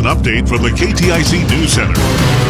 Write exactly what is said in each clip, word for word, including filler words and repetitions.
update from the K T I C News Center.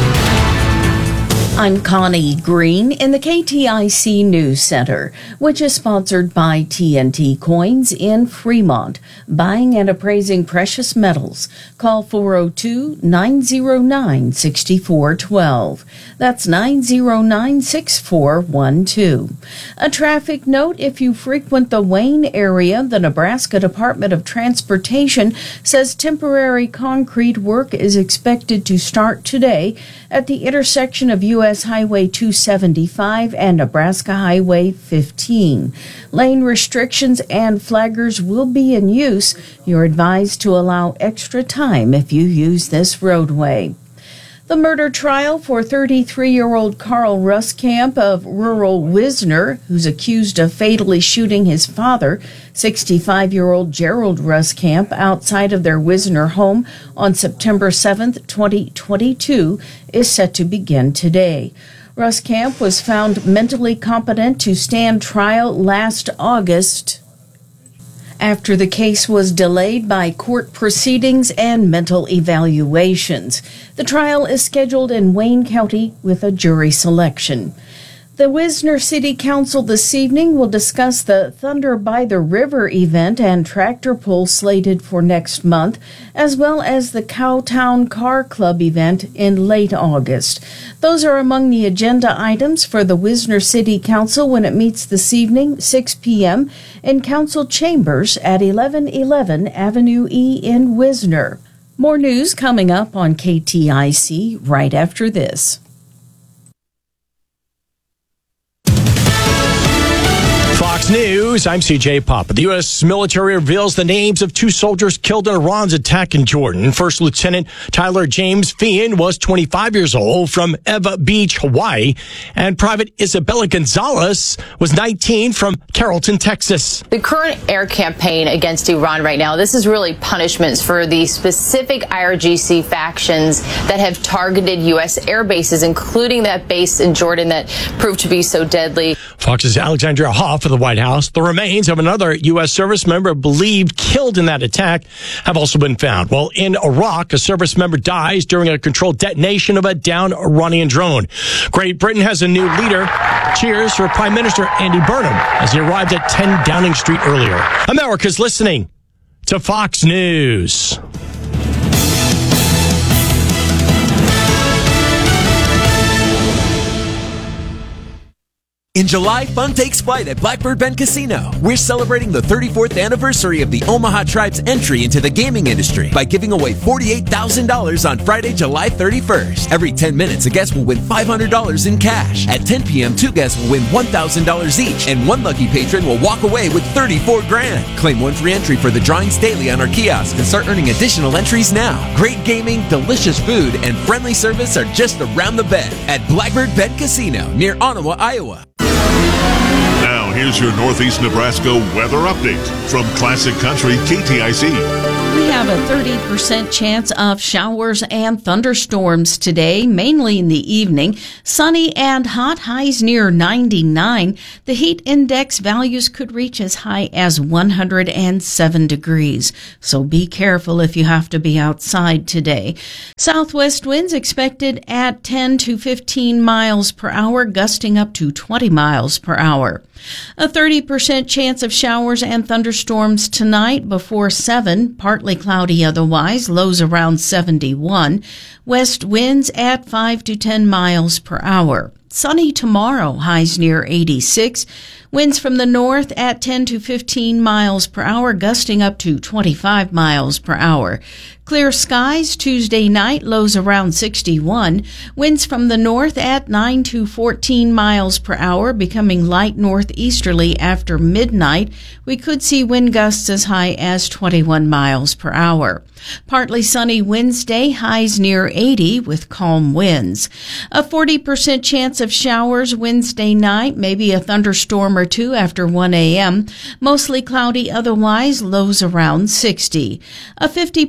I'm Connie Green in the K T I C News Center, which is sponsored by T N T Coins in Fremont, buying and appraising precious metals. Call four oh two, nine oh nine, six four one two. That's nine oh nine, six four one two. A traffic note: if you frequent the Wayne area, the Nebraska Department of Transportation says temporary concrete work is expected to start today at the intersection of U S Highway two seventy-five and Nebraska Highway fifteen. Lane restrictions and flaggers will be in use. You're advised to allow extra time if you use this roadway. The murder trial for thirty-three-year-old Carl Ruskamp of rural Wisner, who's accused of fatally shooting his father, sixty-five-year-old Gerald Ruskamp, outside of their Wisner home on September seventh, twenty twenty-two, is set to begin today. Ruskamp was found mentally competent to stand trial last August after the case was delayed by court proceedings and mental evaluations. The trial is scheduled in Wayne County with a jury selection. The Wisner City Council this evening will discuss the Thunder by the River event and tractor pull slated for next month, as well as the Cowtown Car Club event in late August. Those are among the agenda items for the Wisner City Council when it meets this evening, six p.m., in Council Chambers at eleven eleven Avenue E in Wisner. More news coming up on K T I C right after this. Fox News, I'm C J Papa. The U S military reveals the names of two soldiers killed in Iran's attack in Jordan. First Lieutenant Tyler James Feehan was twenty-five years old from Eva Beach, Hawaii, and Private Isabella Gonzalez was nineteen from Carrollton, Texas. The current air campaign against Iran right now, this is really punishments for the specific I R G C factions that have targeted U S air bases, including that base in Jordan that proved to be so deadly. Fox's Alexandria Hoff of the White House. The remains of another U S service member believed killed in that attack have also been found. Well, in Iraq, a service member dies during a controlled detonation of a downed Iranian drone. Great Britain has a new leader. Cheers for Prime Minister Andy Burnham as he arrived at ten Downing Street earlier. America's listening to Fox News. In July, fun takes flight at Blackbird Bend Casino. We're celebrating the thirty-fourth anniversary of the Omaha Tribe's entry into the gaming industry by giving away forty-eight thousand dollars on Friday, July thirty-first. Every ten minutes, a guest will win five hundred dollars in cash. At ten p.m., two guests will win one thousand dollars each, and one lucky patron will walk away with thirty-four grand. Claim one free entry for the drawings daily on our kiosk and start earning additional entries now. Great gaming, delicious food, and friendly service are just around the bend at Blackbird Bend Casino near Ottawa, Iowa. Now, here's your Northeast Nebraska weather update from Classic Country K T I C. We have a thirty percent chance of showers and thunderstorms today, mainly in the evening. Sunny and hot, highs near ninety-nine. The heat index values could reach as high as one hundred seven degrees. So be careful if you have to be outside today. Southwest winds expected at ten to fifteen miles per hour, gusting up to twenty miles per hour. A thirty percent chance of showers and thunderstorms tonight before seven, partly cloudy otherwise, lows around seventy-one. West winds at five to ten miles per hour. Sunny tomorrow, highs near eighty-six. Winds from the north at ten to fifteen miles per hour, gusting up to twenty-five miles per hour. Clear skies Tuesday night, lows around sixty-one. Winds from the north at nine to fourteen miles per hour, becoming light northeasterly after midnight. We could see wind gusts as high as twenty-one miles per hour. Partly sunny Wednesday, highs near eighty with calm winds. A forty percent chance of showers Wednesday night, maybe a thunderstorm or two after one a.m. Mostly cloudy otherwise, lows around sixty. A fifty percent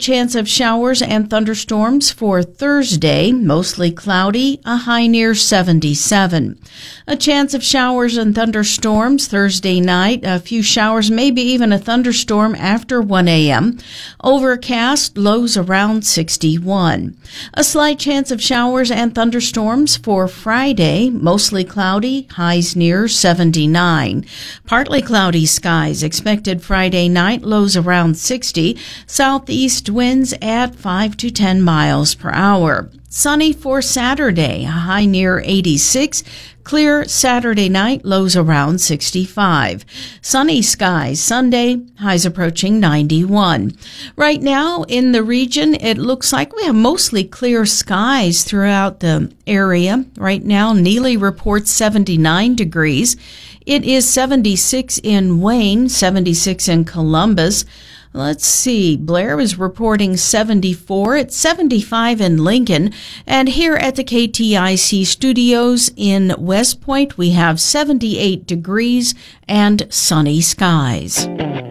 chance of showers and thunderstorms for Thursday, mostly cloudy, a high near seventy-seven. A chance of showers and thunderstorms Thursday night, a few showers, maybe even a thunderstorm after one a.m. Overcast, lows around sixty-one. A slight chance of showers and thunderstorms for Friday, mostly cloudy, highs near seventy-nine. Partly cloudy skies expected Friday night, lows around sixty. Southeast winds at five to ten miles per hour. Sunny for Saturday, a high near eighty-six. Clear Saturday night, lows around sixty-five. Sunny skies Sunday, highs approaching ninety-one. Right now in the region, it looks like we have mostly clear skies throughout the area. Right now, Neely reports seventy-nine degrees. It is seventy-six in Wayne, seventy-six in Columbus. Let's see, Blair is reporting seventy-four. It's seventy-five in Lincoln. And here at the K T I C studios in West Point, we have seventy-eight degrees and sunny skies.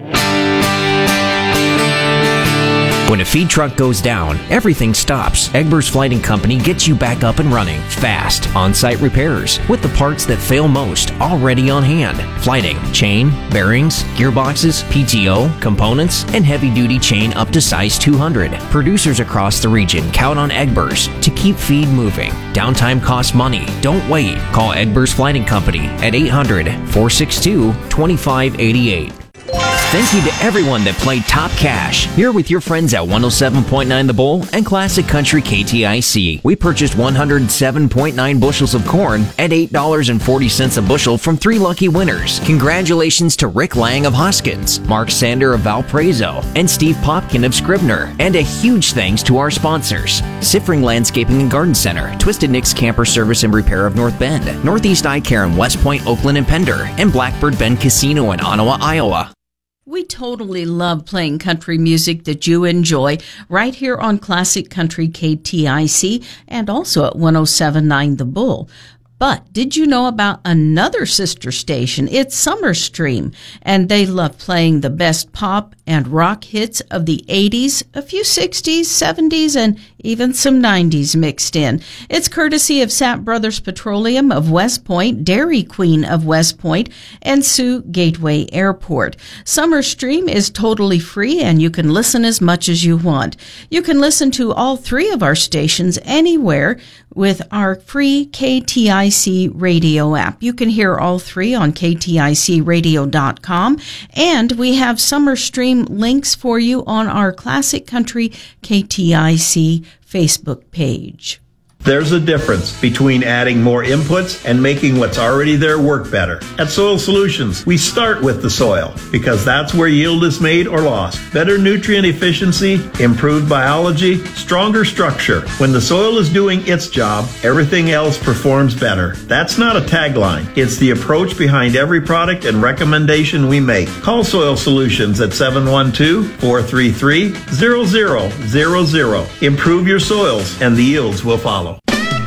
When a feed truck goes down, everything stops. Egbers Flighting Company gets you back up and running fast. On-site repairs with the parts that fail most already on hand. Flighting, chain, bearings, gearboxes, P T O, components, and heavy-duty chain up to size two hundred. Producers across the region count on Egbers to keep feed moving. Downtime costs money. Don't wait. Call Egbers Flighting Company at eight hundred, four six two, two five eight eight. Thank you to everyone that played Top Cash. Here with your friends at one oh seven point nine The Bull and Classic Country K T I C. We purchased one hundred seven point nine bushels of corn at eight dollars and forty cents a bushel from three lucky winners. Congratulations to Rick Lang of Hoskins, Mark Sander of Valparaiso, and Steve Popkin of Scribner. And a huge thanks to our sponsors: Siffring Landscaping and Garden Center, Twisted Nick's Camper Service and Repair of North Bend, Northeast Eye Care in West Point, Oakland, and Pender, and Blackbird Bend Casino in Ottawa, Iowa. We totally love playing country music that you enjoy right here on Classic Country K T I C and also at one oh seven point nine The Bull. But did you know about another sister station? It's Summer Stream, and they love playing the best pop and rock hits of the eighties, a few sixties, seventies, and even some nineties mixed in. It's courtesy of Sapp Brothers Petroleum of West Point, Dairy Queen of West Point, and Sioux Gateway Airport. Summer Stream is totally free, and you can listen as much as you want. You can listen to all three of our stations anywhere with our free K T I C radio app. You can hear all three on K T I C radio dot com, and we have Summer Stream links for you on our Classic Country K T I C Facebook page. There's a difference between adding more inputs and making what's already there work better. At Soil Solutions, we start with the soil because that's where yield is made or lost. Better nutrient efficiency, improved biology, stronger structure. When the soil is doing its job, everything else performs better. That's not a tagline. It's the approach behind every product and recommendation we make. Call Soil Solutions at seven one two, four three three, zero zero zero zero. Improve your soils and the yields will follow.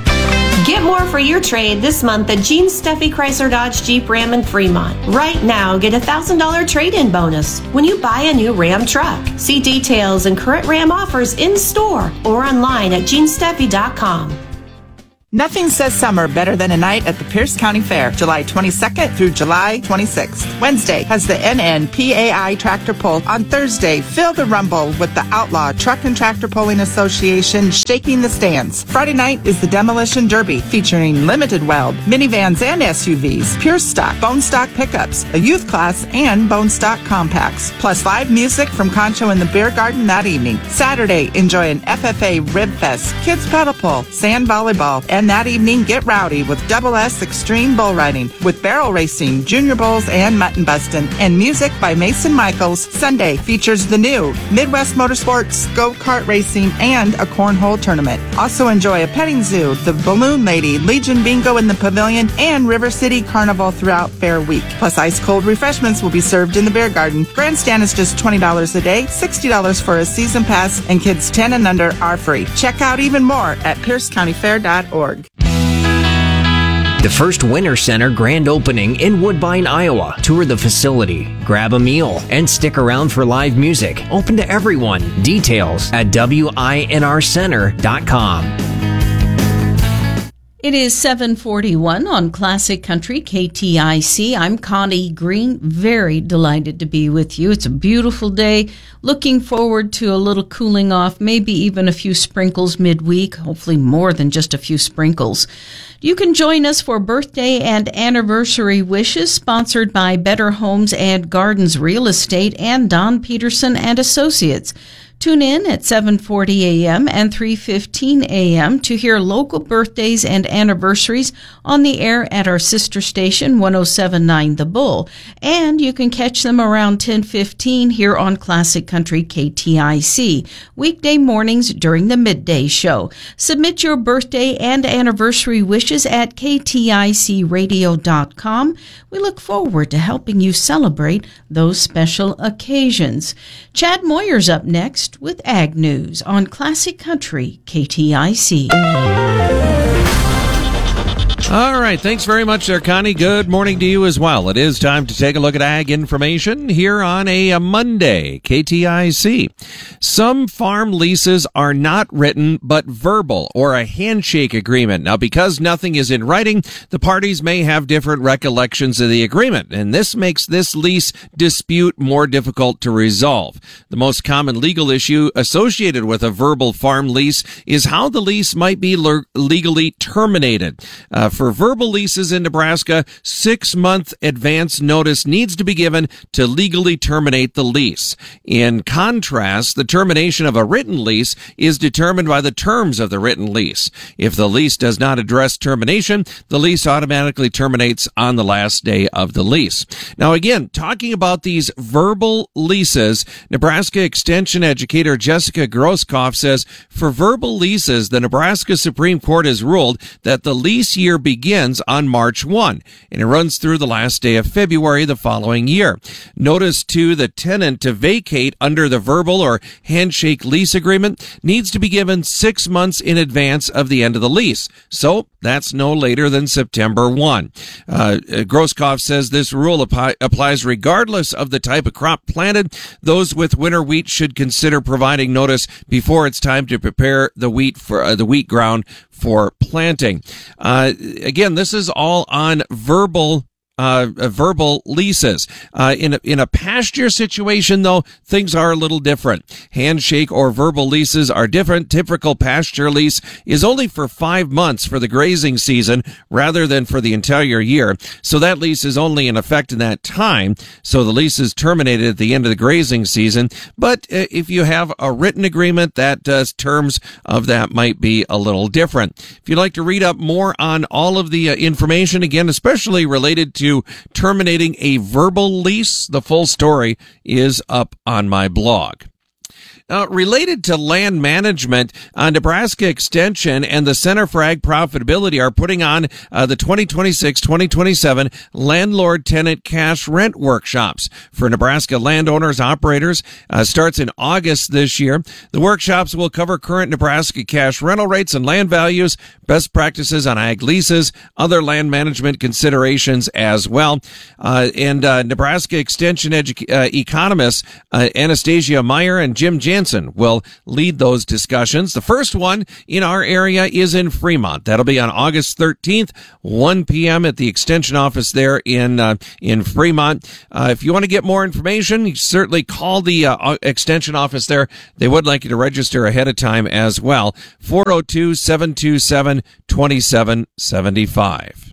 Get more for your trade this month at Gene Steffi Chrysler Dodge Jeep Ram in Fremont. Right now, get a one thousand dollars trade-in bonus when you buy a new Ram truck. See details and current Ram offers in store or online at gene steffi dot com. Nothing says summer better than a night at the Pierce County Fair, July twenty-second through July twenty-sixth. Wednesday has the N N P A I Tractor Pull. On Thursday, feel the rumble with the Outlaw Truck and Tractor Pulling Association shaking the stands. Friday night is the Demolition Derby, featuring limited weld, minivans and S U Vs, pure stock, bone stock pickups, a youth class, and bone stock compacts. Plus live music from Concho in the Beer Garden that evening. Saturday, enjoy an F F A Rib Fest, kids pedal pull, sand volleyball, and And that evening, get rowdy with Double S Extreme Bull Riding with barrel racing, junior bulls, and mutton bustin'. And music by Mason Michaels. Sunday features the new Midwest Motorsports, go-kart racing, and a cornhole tournament. Also enjoy a petting zoo, the Balloon Lady, Legion Bingo in the Pavilion, and River City Carnival throughout Fair Week. Plus ice-cold refreshments will be served in the Beer Garden. Grandstand is just twenty dollars a day, sixty dollars for a season pass, and kids ten and under are free. Check out even more at pierce county fair dot org. The first Winter Center grand opening in Woodbine, Iowa. Tour the facility, grab a meal, and stick around for live music. Open to everyone. Details at W I N R center dot com. It is seven forty-one on Classic Country K T I C. I'm Connie Green, very delighted to be with you. It's a beautiful day. Looking forward to a little cooling off, maybe even a few sprinkles midweek, hopefully more than just a few sprinkles. You can join us for birthday and anniversary wishes, sponsored by Better Homes and Gardens Real Estate and Don Peterson and Associates. Tune in at seven forty a.m. and three fifteen a.m. to hear local birthdays and anniversaries on the air at our sister station, one oh seven point nine The Bull. And you can catch them around ten fifteen here on Classic Country K T I C, weekday mornings during the midday show. Submit your birthday and anniversary wishes at k t i c radio dot com. We look forward to helping you celebrate those special occasions. Chad Moyer's up next with Ag News on Classic Country K T I C. All right. Thanks very much there, Connie. Good morning to you as well. It is time to take a look at ag information here on a, a Monday, K T I C. Some farm leases are not written but verbal or a handshake agreement. Now, because nothing is in writing, the parties may have different recollections of the agreement, and this makes this lease dispute more difficult to resolve. The most common legal issue associated with a verbal farm lease is how the lease might be le- legally terminated. Uh, For verbal leases in Nebraska, six-month advance notice needs to be given to legally terminate the lease. In contrast, the termination of a written lease is determined by the terms of the written lease. If the lease does not address termination, the lease automatically terminates on the last day of the lease. Now, again, talking about these verbal leases, Nebraska Extension educator Jessica Groskopf says, for verbal leases, the Nebraska Supreme Court has ruled that the lease year begins on March first, and it runs through the last day of February the following year. Notice to the tenant to vacate under the verbal or handshake lease agreement needs to be given six months in advance of the end of the lease. So that's no later than September first. Uh, Groskopf says this rule ap- applies regardless of the type of crop planted. Those with winter wheat should consider providing notice before it's time to prepare the wheat for uh, the wheat ground for planting. Uh, again, this is all on verbal Uh, verbal leases. Uh, in a, in a pasture situation, though, things are a little different. Handshake or verbal leases are different. Typical pasture lease is only for five months for the grazing season rather than for the entire year. So that lease is only in effect in that time. So the lease is terminated at the end of the grazing season. But uh, if you have a written agreement, that uh, terms of that might be a little different. If you'd like to read up more on all of the uh, information, again, especially related to terminating a verbal lease, the full story is up on my blog. Uh, related to land management, uh, Nebraska Extension and the Center for Ag Profitability are putting on uh, the twenty twenty-six twenty twenty-seven Landlord-Tenant Cash Rent Workshops for Nebraska landowners, operators. Uh, starts in August this year. The workshops will cover current Nebraska cash rental rates and land values, best practices on ag leases, other land management considerations as well. Uh, and uh, Nebraska Extension edu- uh, economists uh, Anastasia Meyer and Jim Jansen will lead those discussions. The first one in our area is in Fremont. That'll be on August thirteenth, one p.m. at the Extension office there in uh, in Fremont. Uh, if you want to get more information, you certainly call the uh, Extension office there. They would like you to register ahead of time as well. four oh two, seven two seven, two seven seven five.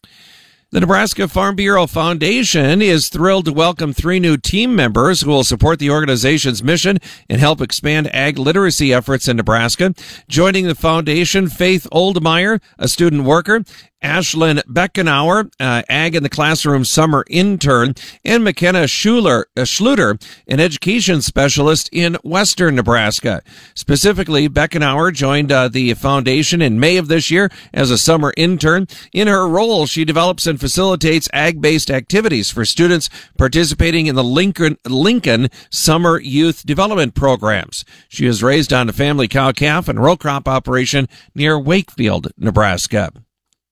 The Nebraska Farm Bureau Foundation is thrilled to welcome three new team members who will support the organization's mission and help expand ag literacy efforts in Nebraska. Joining the foundation, Faith Oldmeyer, a student worker, Ashlyn Beckenauer, uh, Ag in the Classroom summer intern, and McKenna Schuler, uh, Schluter, an education specialist in western Nebraska. Specifically, Beckenauer joined uh, the foundation in May of this year as a summer intern. In her role, she develops and facilitates ag-based activities for students participating in the Lincoln, Lincoln Summer Youth Development Programs. She is raised on a family cow-calf and row crop operation near Wakefield, Nebraska.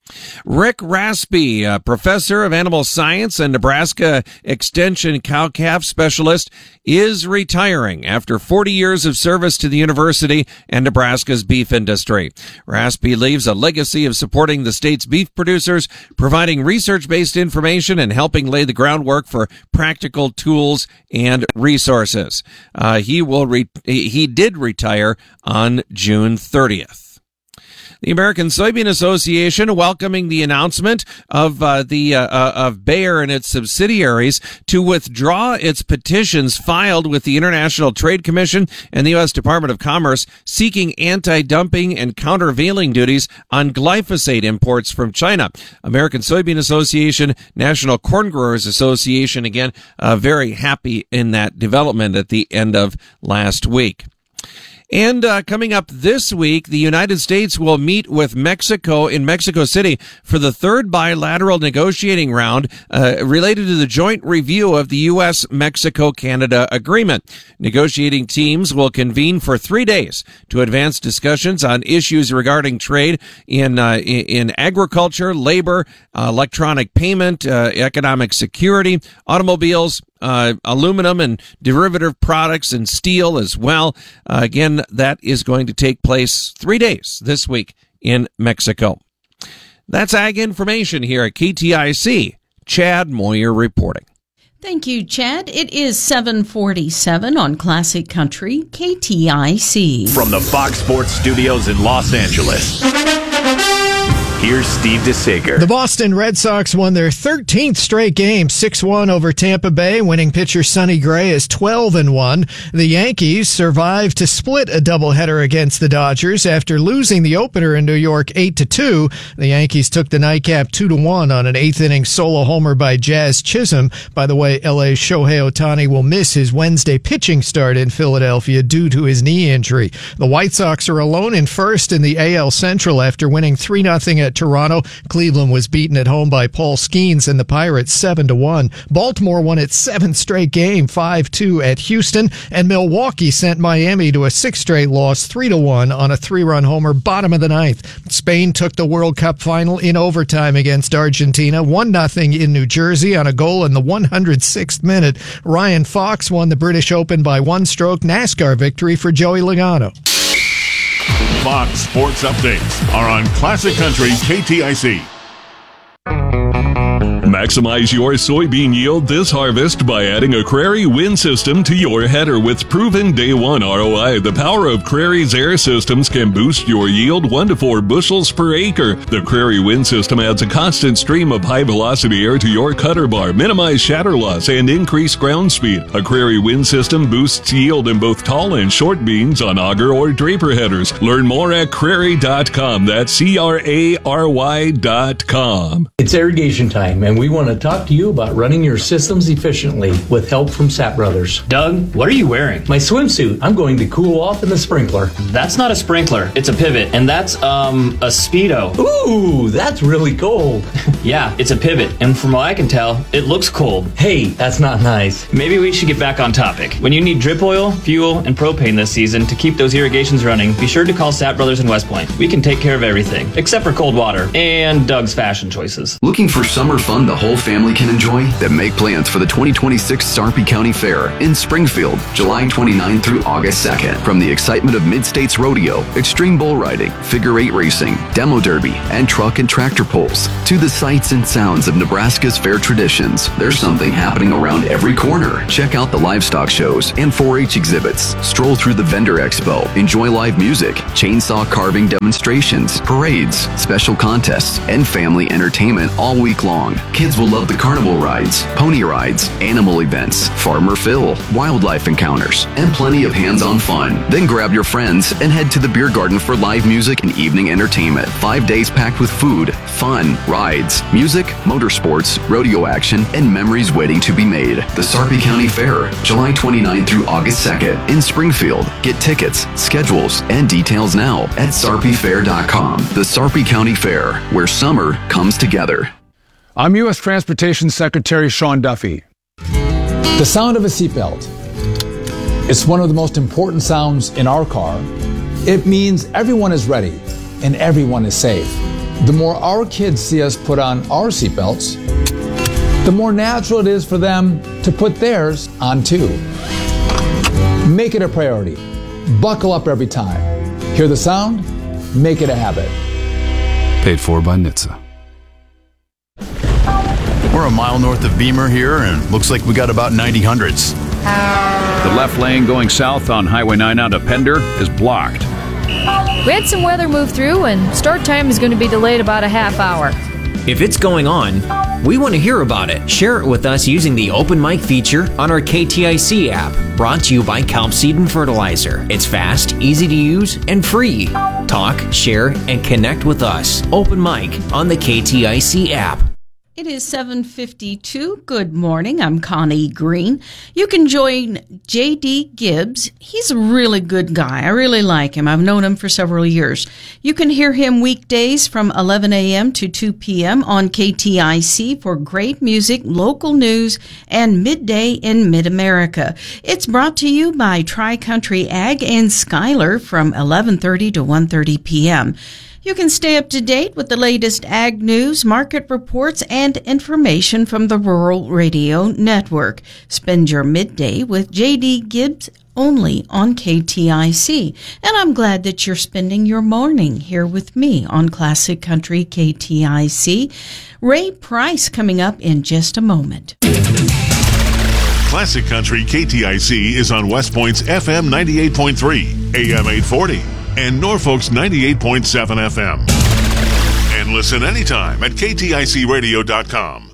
Rick Raspy, a professor of animal science and Nebraska Extension cow-calf specialist, is retiring after forty years of service to the university and Nebraska's beef industry. Raspy leaves a legacy of supporting the state's beef producers, providing research-based information, and helping lay the groundwork for practical tools and resources. Uh, he will re- he did retire on June thirtieth. The American Soybean Association welcoming the announcement of uh, the uh, uh, of Bayer and its subsidiaries to withdraw its petitions filed with the International Trade Commission and the U S Department of Commerce seeking anti-dumping and countervailing duties on glyphosate imports from China. American Soybean Association, National Corn Growers Association, again, uh, very happy in that development at the end of last week. And uh, coming up this week, the United States will meet with Mexico in Mexico City for the third bilateral negotiating round uh, related to the joint review of the U S Mexico Canada agreement. Negotiating teams will convene for three days to advance discussions on issues regarding trade in uh, in agriculture, labor, uh, electronic payment, uh, economic security, automobiles, Uh, aluminum and derivative products, and steel as well. Uh, again, that is going to take place three days this week in Mexico. That's Ag Information here at K T I C. Chad Moyer reporting. Thank you, Chad. It is seven forty-seven on Classic Country, K T I C. From the Fox Sports Studios in Los Angeles, here's Steve DeSager. The Boston Red Sox won their thirteenth straight game, six one over Tampa Bay. Winning pitcher Sonny Gray is twelve and one. The Yankees survived to split a doubleheader against the Dodgers after losing the opener in New York eight to two. The Yankees took the nightcap two to one on an eighth inning solo homer by Jazz Chisholm. By the way, L A's Shohei Ohtani will miss his Wednesday pitching start in Philadelphia due to his knee injury. The White Sox are alone in first in the A L Central after winning three nothing at Toronto. Cleveland was beaten at home by Paul Skeens and the Pirates seven to one. Baltimore won its seventh straight game five two at Houston, and Milwaukee sent Miami to a sixth straight loss three to one on a three-run homer bottom of the ninth. Spain took the World Cup final in overtime against Argentina one nothing in New Jersey on a goal in the one hundred sixth minute. Ryan Fox won the British Open by one stroke. NASCAR victory for Joey Logano. Fox Sports Updates are on Classic Country K T I C. Maximize your soybean yield this harvest by adding a Crary wind system to your header with proven day one R O I. The power of Crary's air systems can boost your yield one to four bushels per acre. The Crary wind system adds a constant stream of high velocity air to your cutter bar, minimize shatter loss, and increase ground speed. A Crary wind system boosts yield in both tall and short beans on auger or draper headers. Learn more at crary dot com. That's C R A R Y dot com. It's irrigation time, and we want to talk to you about running your systems efficiently with help from Sapp Brothers. Doug, what are you wearing? My swimsuit. I'm going to cool off in the sprinkler. That's not a sprinkler. It's a pivot, and that's, um, a Speedo. Ooh, that's really cold. Yeah, it's a pivot, and from what I can tell, it looks cold. Hey, that's not nice. Maybe we should get back on topic. When you need drip oil, fuel, and propane this season to keep those irrigations running, be sure to call Sapp Brothers in West Point. We can take care of everything, except for cold water and Doug's fashion choices. Looking for summer fun the whole family can enjoy? Then make plans for the twenty twenty-six Sarpy County Fair in Springfield, July twenty-ninth through August second. From the excitement of Mid-States Rodeo, extreme bull riding, figure eight racing, demo derby, and truck and tractor pulls, to the sights and sounds of Nebraska's fair traditions, there's something happening around every corner. Check out the livestock shows and four H exhibits, stroll through the vendor expo, enjoy live music, chainsaw carving demonstrations, parades, special contests, and family entertainment all week long. Kids will love the carnival rides, pony rides, animal events, Farmer Phil, wildlife encounters, and plenty of hands-on fun. Then grab your friends and head to the beer garden for live music and evening entertainment. Five days packed with food, fun, rides, music, motorsports, rodeo action, and memories waiting to be made. The Sarpy County Fair, July twenty-ninth through August second in Springfield. Get tickets, schedules, and details now at sarpy fair dot com. The Sarpy County Fair, where summer comes together. I'm U S Transportation Secretary Sean Duffy. The sound of a seatbelt. It's one of the most important sounds in our car. It means everyone is ready and everyone is safe. The more our kids see us put on our seatbelts, the more natural it is for them to put theirs on too. Make it a priority. Buckle up every time. Hear the sound? Make it a habit. Paid for by N H T S A. We're a mile north of Beamer here, and looks like we got about ninety hundreds. The left lane going south on Highway nine out of Pender is blocked. We had some weather move through, and start time is going to be delayed about a half hour. If it's going on, we want to hear about it. Share it with us using the open mic feature on our K T I C app, brought to you by Kelp Seed and Fertilizer. It's fast, easy to use, and free. Talk, share, and connect with us. Open mic on the K T I C app. It is seven fifty-two. Good morning. I'm Connie Green. You can join J D. Gibbs. He's a really good guy. I really like him. I've known him for several years. You can hear him weekdays from eleven a.m. to two p.m. on K T I C for great music, local news, and midday in Mid-America. It's brought to you by Tri-Country Ag and Skyler from eleven thirty to one thirty p.m. You can stay up to date with the latest ag news, market reports, and information from the Rural Radio Network. Spend your midday with J D. Gibbs only on K T I C. And I'm glad that you're spending your morning here with me on Classic Country K T I C. Ray Price coming up in just a moment. Classic Country K T I C is on West Point's F M ninety-eight point three, A M eight forty. And Norfolk's ninety-eight point seven F M. And listen anytime at K T I C radio dot com.